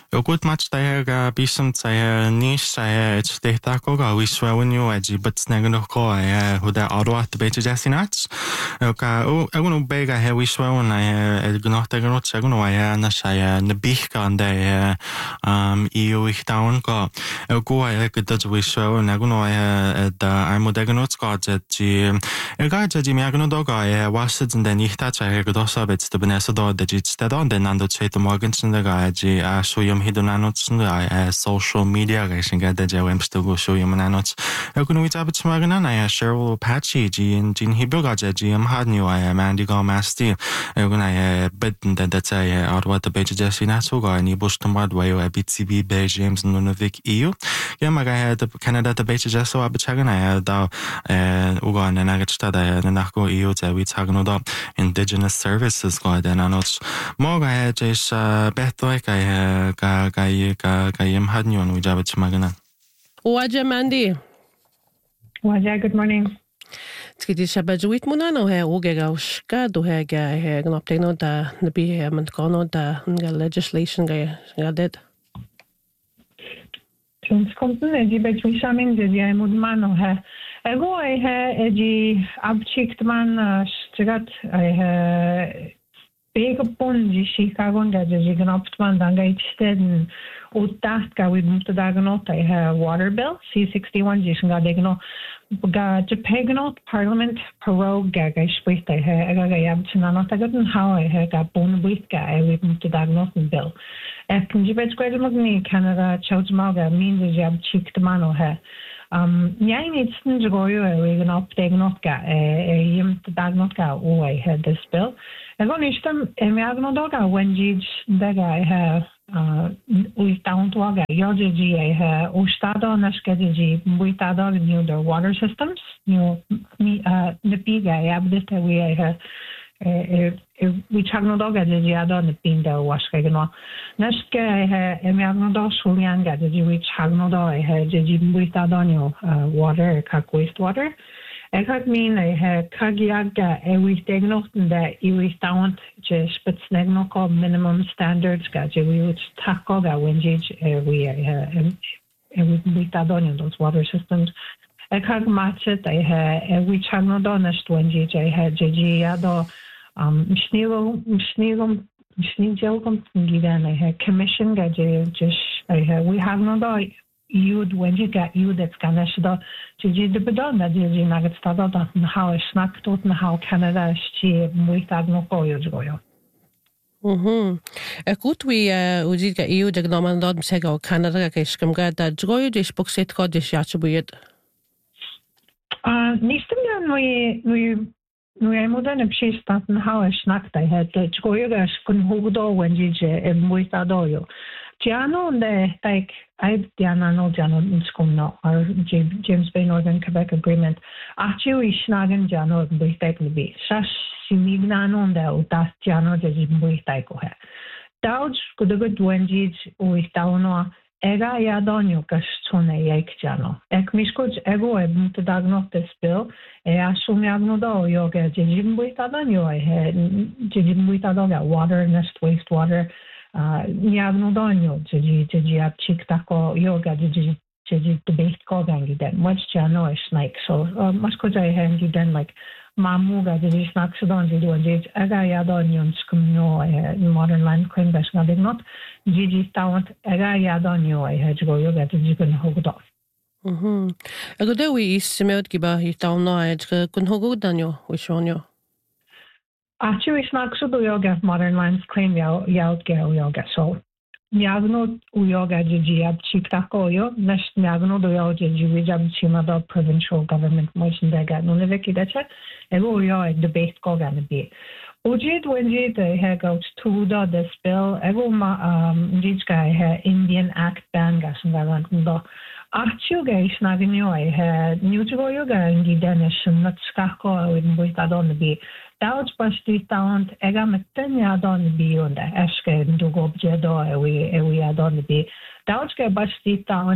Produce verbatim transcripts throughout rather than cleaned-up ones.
Jogut match daher bisum saya nish saya it's de tako ga wiswawnyo aji but snagno ko ay huda arwa to beta jasinats. Ka o aguno bega he wiswawn ay gnota gnot sagno ay na saya na bihka ande um eu ich down ko. Go ay gudaj wiswawn aguno ay da ay modagnot ko ji Elga ji miagno doga ay wasid den ich ta cha gdosa bet to benesa do de jit stadon den nando chet morgensen daga ji a shoyum hidonanots na social media racing ga de wemsto go shoyum nanots. Elguno wit abet magana na Cheryl Patchy ji in jin hiboga ji am had new ay Mandy go masti. Elguno ay bet den dat ay arwa de beje jasina so ga ni bustomad way a B C B be James Nunavik E U. Ja maga de Canada de beje jaso abet chagana da uga na nagsta da na go E U te wit hagno da Indigenous Services go den anots. Moga ay jes bethoik ay ka ka ka ka yem had new no jabet magana. Waja Mandy. Waja, good morning. Skidi shabajuit munano he ogega ushka do he ga he gnoptegno da nabi he mantkono da nga legislation ga ga det. Tons komten e di betwi shamin de di mudmano he. Ego e he e di abchikt man stigat e he big pon di Chicago ga di gnopt man da ga itsteden och där ska vi mot dagnot e he water bill C sixty-one di ga degno ga Japagnot Parliament Parog ga ga sprit e he ga ga yabtnanot ga den how e he ga bon bit ga e vi mot dagnot bill. Ek kan jibet square magni Canada chawjmaga means je jab chikt mano he. Um yeah it's nje goyo e we gan up dagnot ga e yim dagnot ga o e he this bill. Eg on istam e me agno doga when jij daga e he uh we down to aga yoje ji e he o stado na skede ji buitado new the water systems new mi uh nepiga e abdete we e he e we chagno doga de ji ado ne pinda waska gno naske e me agno do sulianga de ji we chagno do e he ji buitado new water ka waste water. Ik had min he kagiaga e we tegnoten da I we found je spetsnegno ko minimum standards ga je we would tackle ga wenjage e we e we we tadon those water systems. Ik had matchet e he we chagno donest wenjage e he je ja do um snilo snilo snigel kom gidan e he commission ga je just e he we have no do You'd when you get you that's gonna should to do the bedon that you nugget started that how I snack tot and how Canada she with that no goyo goyo. Mhm. Ek goed we ujid ga E U de gnoman dod sega Canada ga skam ga da goyo dis boxet ko dis yachubuet. Uh nistem ja no no no I modern apshi stat and how I snack I had the goyo ga kun hugdo when you je with that oil. Giano the like I Diana no Giano in Scumno or James Bay Northern Quebec Agreement. Actually, Schnagen Giano with like the be. Sash Simignano the Das Giano the with like he. Dauj could a good wenjij with Dauno Ega Yadonio Castone Yake Giano. Ek Miskoj ego e mutadagno this bill. E assumiagno do yoga Jim with Adonio I had Jim with Adoga water nest wastewater. Niagno donio ji ji ap chik tako yoga ji ji ji debate ko gangi den much jano is like so much ko jai hangi den like mamu ga ji snack so don ji do ji aga ya donio skumno modern land claim bas na not ji ji talent aga ya donio I had go yoga ji kun hogo. Mhm. Ego de we is semet giba hi talno e kun hogo danio we shonyo. Actually, snack so do yoga modern lands claim yao yao gao yoga so Niagno uyoga ji ab chik tako yo nesh niagno do yao ji ji jab chima do provincial government motion daga no ne veki dacha ego yo e debate ko gonna be Ojid wenji de he go to do this bill ego ma um ji guy he Indian Act ban gas ngalan do Archu guys nagnyo e he new to yoga ngi danish not skako in buitadon be Dauj basti talent ega metten ya don bi onda eske ndugo bjedo e we e we adon bi Dauj ke basti talent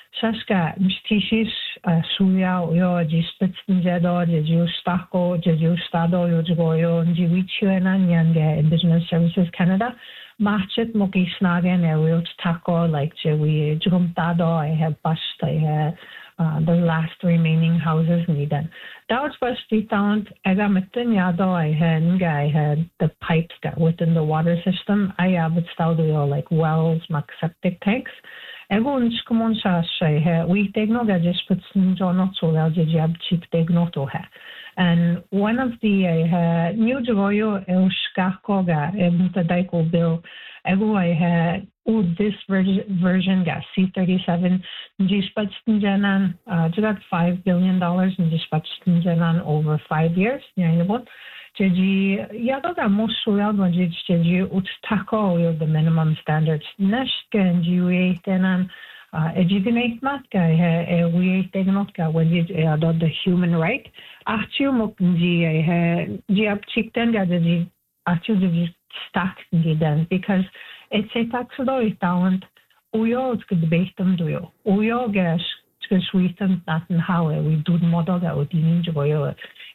Saska mstisis suya yo jispitsinjedo jeju stako jeju stado yo joyo jiwichuena nyange Indigenous Services Canada matchet moki snagen e wil tako like jewi jumtado I have bust I have uh, the last remaining houses needed. That was first we found ega mitten yado I had I had the pipes that within the water system I have it stado like wells, mak septic tanks. Egon skumon sa she we take no that just puts not so well jab cheap take not to her. And one of the uh, new joyo el skakoga and the daiko bill ego I had oh this version version got C thirty-seven dispatched janan uh got five billion dollars in dispatched janan over five years. Yeah, about Jeji yadoga most soil when jeji utstako yo the minimum standards. Neshke and you tenan uh educate matka he we take notka when you adopt the human right. Achu mokji he jiap chikten gaji achu jeji stack then because it's a taxodo talent uyo could debate them do you. Uyo gas sweeten that and how we do model that would enjoy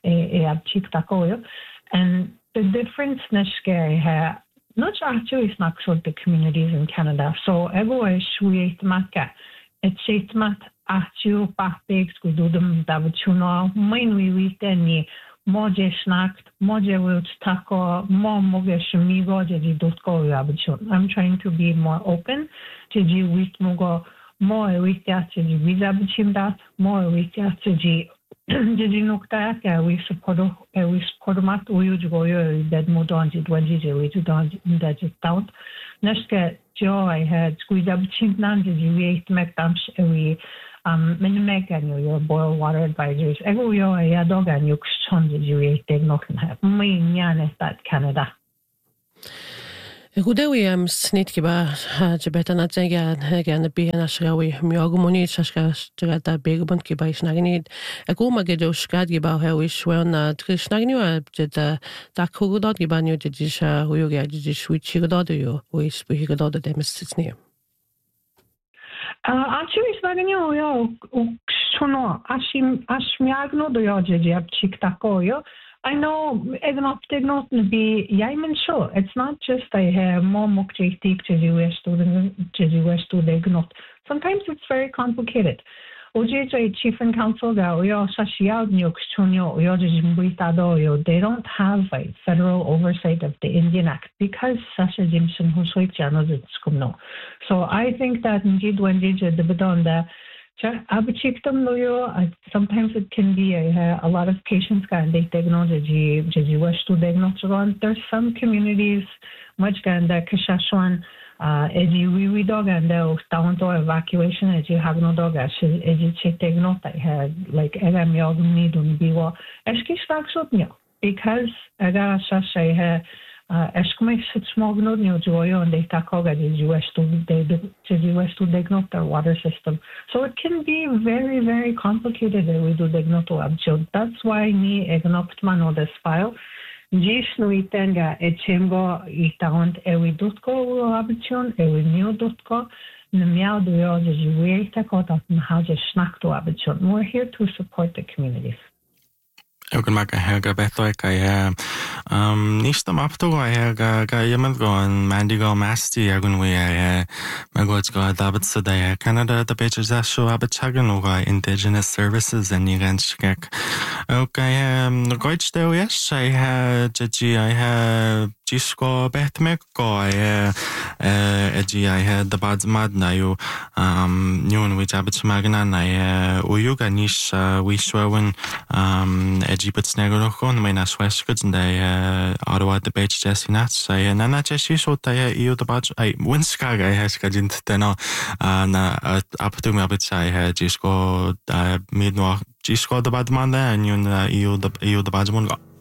a a chiktako. And the difference neshke ha not actually is not so the communities in Canada. So ego is we maka it's it mat actu papex we do them davuchuno main we we teni moje snacked moje will tako mo moge shmigo jeji dotko yabuchun. I'm trying to be more open jeji wit mogo more we jeji vizabuchim that more we jeji jeji nokta ka we support we support mat we ujoyo that modon jid wanji we don that just out neske jo I had squeeze up chim nan jeji we make them we um minimeg and your boil water advisories ego yo ya dog and you chon jeji we take not have me nyan that Canada. Hudewi am snit kiba jebeta na tega again the be na shrawi miogumoni shashka jagata begbon kiba isnagnid ego magedo shkad giba hewi shwana krishnagni wa jeta takugudot giba nyu jisha huyoga jishwichi godod yo we speak godod de mistitsni. Uh, actually, snagni yo shono ashim ashmiagno do yo jeb chiktako yo. I know it's not not to be Yemen show. It's not just I have more mukti teach to U S student to U S student not. Sometimes it's very complicated. Oje chief and council ga yo sashiao nyuk chunyo yo jimbitado yo they don't have a federal oversight of the Indian Act because Sasha Jimson Husoi channels it's no. So I think that indeed when they did the bedonda sometimes it can be a, a lot of patients and they technology there's some communities much ganda kashashwan uh eji we dog and down to evacuation as you have no dog as you take note I had like egam yog need on biwa eski staksot because aga sasha ha Eskimate smogno new joyo and they tackle that is U S to they to U S to dignot their water system. So it can be very, very complicated that we do dignoto abjud. That's why ni egnoptman on this file. Jis no itenga echemgo itaunt ewi dotko abjun, ewi new dotko, nmiao do yo jiwe takota how just snack to abjun. We're here to support the communities. Egan mag hega betoi kai um nista mapto ga ga ga yemad go and Mandy go masti agun we uh magots go dabat sada Canada the pages that show abachagan go Indigenous Services and yiganskek okay um goit still yes I had jeji I had Jisko Betmek go I eji I had the bad mad na you um nyun which abach magana na uyuga nish we shwen um eji but snagro on my nas west goods and I Ottawa the beach jesse nats I nana jesse so I you the bad I winskag I has kajint teno na up to me abach I had Jisko mid no Jisko the bad man and you you the you the bad one go